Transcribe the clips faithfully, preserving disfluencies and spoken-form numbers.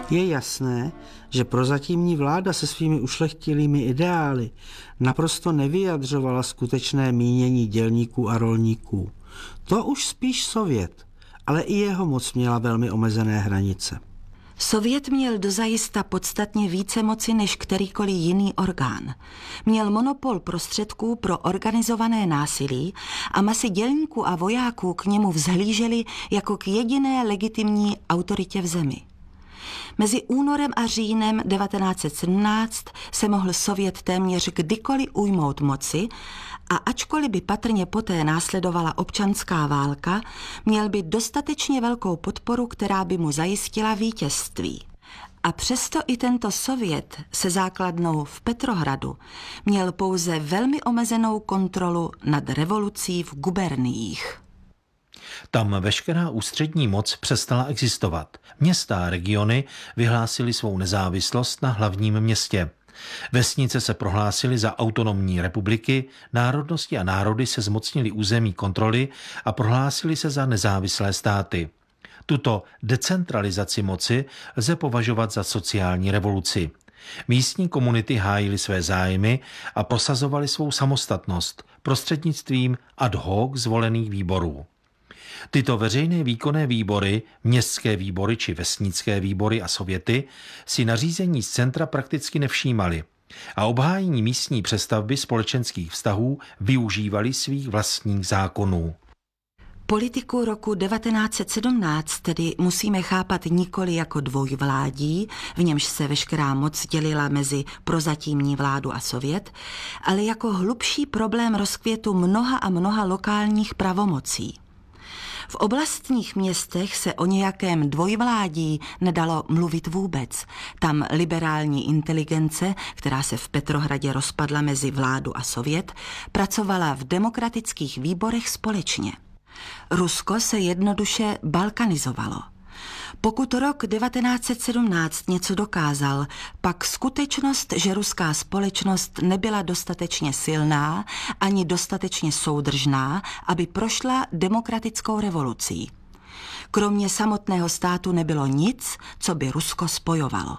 Je jasné, že prozatímní vláda se svými ušlechtilými ideály naprosto nevyjadřovala skutečné mínění dělníků a rolníků. To už spíš Sovět, ale i jeho moc měla velmi omezené hranice. Sovět měl dozajista podstatně více moci než kterýkoliv jiný orgán. Měl monopol prostředků pro organizované násilí a masy dělníků a vojáků k němu vzhlíželi jako k jediné legitimní autoritě v zemi. Mezi únorem a říjnem devatenáct set sedmnáct se mohl Sovět téměř kdykoliv ujmout moci a ačkoliv by patrně poté následovala občanská válka, měl by dostatečně velkou podporu, která by mu zajistila vítězství. A přesto i tento Sovět se základnou v Petrohradu měl pouze velmi omezenou kontrolu nad revolucí v guberniích. Tam veškerá ústřední moc přestala existovat. Města a regiony vyhlásily svou nezávislost na hlavním městě. Vesnice se prohlásily za autonomní republiky, národnosti a národy se zmocnili území kontroly a prohlásili se za nezávislé státy. Tuto decentralizaci moci lze považovat za sociální revoluci. Místní komunity hájily své zájmy a prosazovaly svou samostatnost prostřednictvím ad hoc zvolených výborů. Tyto veřejné výkonné výbory, městské výbory či vesnické výbory a sověty si nařízení z centra prakticky nevšímali a obhájení místní přestavby společenských vztahů využívali svých vlastních zákonů. Politiku roku devatenáct set sedmnáct tedy musíme chápat nikoli jako dvojvládí, v němž se veškerá moc dělila mezi prozatímní vládu a Sovět, ale jako hlubší problém rozkvětu mnoha a mnoha lokálních pravomocí. V oblastních městech se o nějakém dvojvládí nedalo mluvit vůbec. Tam liberální inteligence, která se v Petrohradě rozpadla mezi vládu a Sovět, pracovala v demokratických výborech společně. Rusko se jednoduše balkanizovalo. Pokud rok devatenáct set sedmnáct něco dokázal, pak skutečnost, že ruská společnost nebyla dostatečně silná ani dostatečně soudržná, aby prošla demokratickou revolucí. Kromě samotného státu nebylo nic, co by Rusko spojovalo.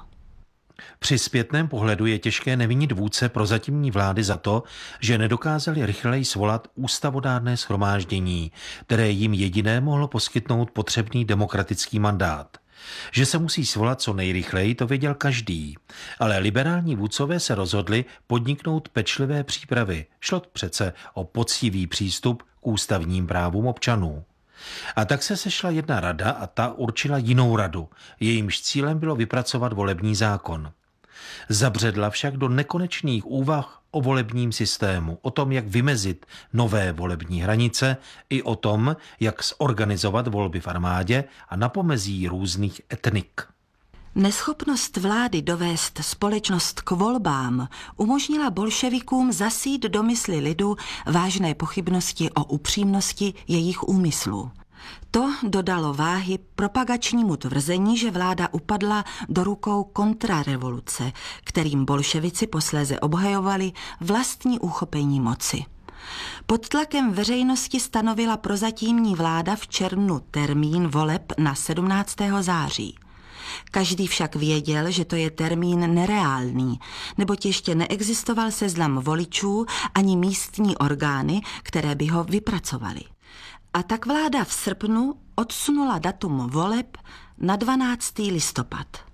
Při zpětném pohledu je těžké nevinit vůdce prozatímní vlády za to, že nedokázali rychleji svolat ústavodárné shromáždění, které jim jediné mohlo poskytnout potřebný demokratický mandát. Že se musí svolat co nejrychleji, to věděl každý, ale liberální vůdcové se rozhodli podniknout pečlivé přípravy. Šlo přece o poctivý přístup k ústavním právům občanů. A tak se sešla jedna rada a ta určila jinou radu. Jejímž cílem bylo vypracovat volební zákon. Zabředla však do nekonečných úvah o volebním systému, o tom, jak vymezit nové volební hranice, i o tom, jak zorganizovat volby v armádě a na pomezí různých etnik. Neschopnost vlády dovést společnost k volbám umožnila bolševikům zasít do mysli lidu vážné pochybnosti o upřímnosti jejich úmyslů. To dodalo váhy propagačnímu tvrzení, že vláda upadla do rukou kontrarevoluce, kterým bolševici posléze obhajovali vlastní uchopení moci. Pod tlakem veřejnosti stanovila prozatímní vláda v červnu termín voleb na sedmnáctého září. Každý však věděl, že to je termín nereálný, neboť ještě neexistoval seznam voličů ani místní orgány, které by ho vypracovaly. A tak vláda v srpnu odsunula datum voleb na dvanáctého listopad.